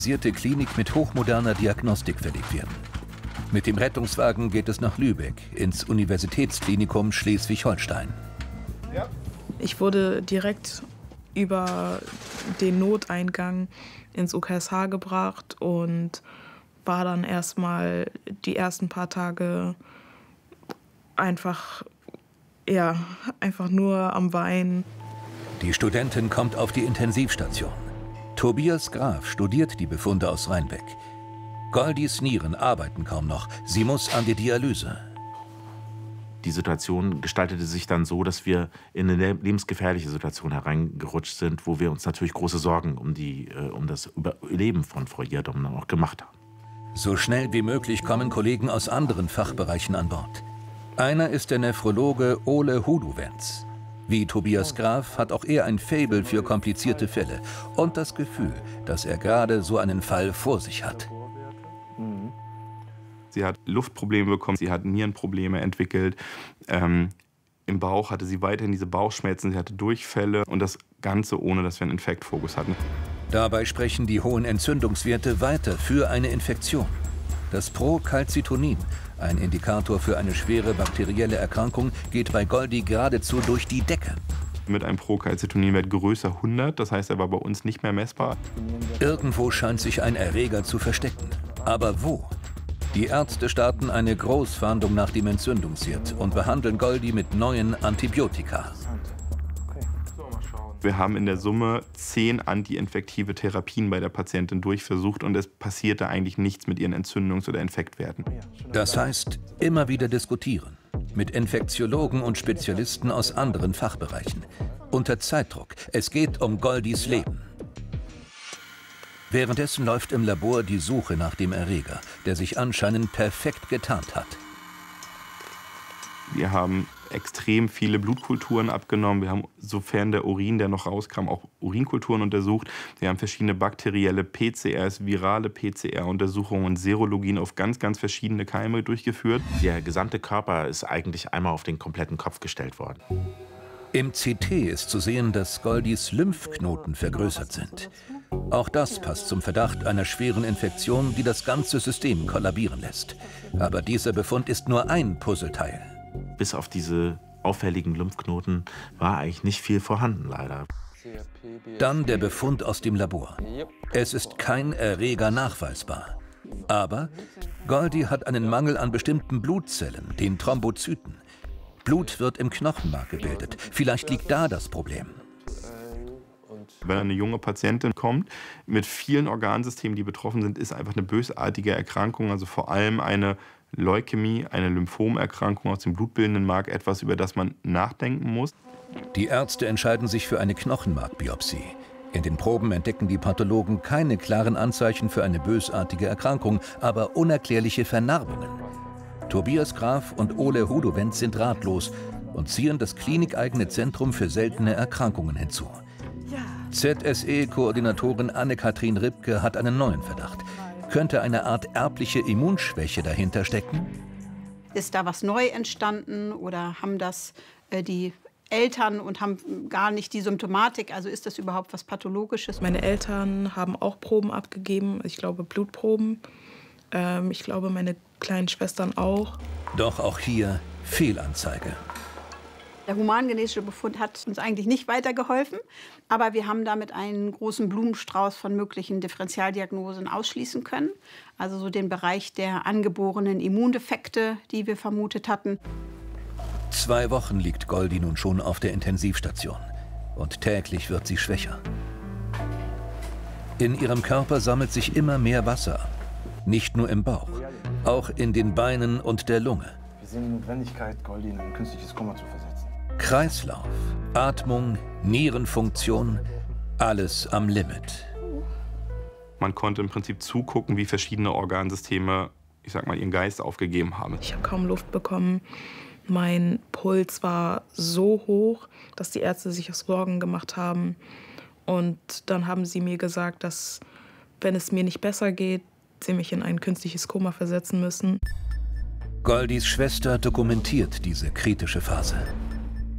Klinik mit hochmoderner Diagnostik verlegt werden. Mit dem Rettungswagen geht es nach Lübeck, ins Universitätsklinikum Schleswig-Holstein. Ich wurde direkt über den Noteingang ins UKSH gebracht und war dann erstmal die ersten paar Tage einfach nur am Weinen. Die Studentin kommt auf die Intensivstation. Tobias Graf studiert die Befunde aus Rheinbeck. Goldis Nieren arbeiten kaum noch. Sie muss an die Dialyse. Die Situation gestaltete sich dann so, dass wir in eine lebensgefährliche Situation hereingerutscht sind, wo wir uns natürlich große Sorgen um das Überleben von Frau Jiadom auch gemacht haben. So schnell wie möglich kommen Kollegen aus anderen Fachbereichen an Bord. Einer ist der Nephrologe Ole Huduwenz. Wie Tobias Graf hat auch er ein Faible für komplizierte Fälle und das Gefühl, dass er gerade so einen Fall vor sich hat. Sie hat Luftprobleme bekommen, sie hat Nierenprobleme entwickelt. Im Bauch hatte sie weiterhin diese Bauchschmerzen, sie hatte Durchfälle und das Ganze ohne, dass wir einen Infektfokus hatten. Dabei sprechen die hohen Entzündungswerte weiter für eine Infektion. Das Procalcitonin, ein Indikator für eine schwere bakterielle Erkrankung, geht bei Goldi geradezu durch die Decke. Mit einem Procalcitoninwert größer 100, das heißt, er war bei uns nicht mehr messbar. Irgendwo scheint sich ein Erreger zu verstecken. Aber wo? Die Ärzte starten eine Großfahndung nach dem Entzündungsherd und behandeln Goldi mit neuen Antibiotika. Wir haben in der Summe 10 antiinfektive Therapien bei der Patientin durchversucht und es passierte eigentlich nichts mit ihren Entzündungs- oder Infektwerten. Das heißt, immer wieder diskutieren. Mit Infektiologen und Spezialisten aus anderen Fachbereichen. Unter Zeitdruck. Es geht um Goldis Leben. Währenddessen läuft im Labor die Suche nach dem Erreger, der sich anscheinend perfekt getarnt hat. Wir haben extrem viele Blutkulturen abgenommen. Wir haben, sofern der Urin, der noch rauskam, auch Urinkulturen untersucht. Wir haben verschiedene bakterielle PCRs, virale PCR-Untersuchungen und Serologien auf ganz, ganz verschiedene Keime durchgeführt. Der gesamte Körper ist eigentlich einmal auf den kompletten Kopf gestellt worden. Im CT ist zu sehen, dass Goldis Lymphknoten vergrößert sind. Auch das passt zum Verdacht einer schweren Infektion, die das ganze System kollabieren lässt. Aber dieser Befund ist nur ein Puzzleteil. Bis auf diese auffälligen Lymphknoten war eigentlich nicht viel vorhanden, leider. Dann der Befund aus dem Labor. Es ist kein Erreger nachweisbar. Aber Goldi hat einen Mangel an bestimmten Blutzellen, den Thrombozyten. Blut wird im Knochenmark gebildet. Vielleicht liegt da das Problem. Wenn eine junge Patientin kommt mit vielen Organsystemen, die betroffen sind, ist einfach eine bösartige Erkrankung, also vor allem eine Leukämie, eine Lymphomerkrankung aus dem blutbildenden Mark, etwas, über das man nachdenken muss. Die Ärzte entscheiden sich für eine Knochenmarkbiopsie. In den Proben entdecken die Pathologen keine klaren Anzeichen für eine bösartige Erkrankung, aber unerklärliche Vernarbungen. Tobias Graf und Ole Huduwenz sind ratlos und ziehen das klinikeigene Zentrum für seltene Erkrankungen hinzu. ZSE-Koordinatorin Anne-Kathrin Ribke hat einen neuen Verdacht. Könnte eine Art erbliche Immunschwäche dahinter stecken? Ist da was neu entstanden oder haben das die Eltern und haben gar nicht die Symptomatik? Also ist das überhaupt was Pathologisches? Meine Eltern haben auch Proben abgegeben, ich glaube Blutproben. Ich glaube meine kleinen Schwestern auch. Doch auch hier Fehlanzeige. Der humangenetische Befund hat uns eigentlich nicht weitergeholfen, aber wir haben damit einen großen Blumenstrauß von möglichen Differentialdiagnosen ausschließen können. Also so den Bereich der angeborenen Immundefekte, die wir vermutet hatten. 2 Wochen liegt Goldi nun schon auf der Intensivstation und täglich wird sie schwächer. In ihrem Körper sammelt sich immer mehr Wasser an. Nicht nur im Bauch, auch in den Beinen und der Lunge. Wir sehen die Notwendigkeit, Goldi in ein künstliches Koma zu versetzen. Kreislauf, Atmung, Nierenfunktion, alles am Limit. Man konnte im Prinzip zugucken, wie verschiedene Organsysteme, ich sag mal, ihren Geist aufgegeben haben. Ich habe kaum Luft bekommen. Mein Puls war so hoch, dass die Ärzte sich Sorgen gemacht haben. Und dann haben sie mir gesagt, dass, wenn es mir nicht besser geht, sie mich in ein künstliches Koma versetzen müssen. Goldis Schwester dokumentiert diese kritische Phase.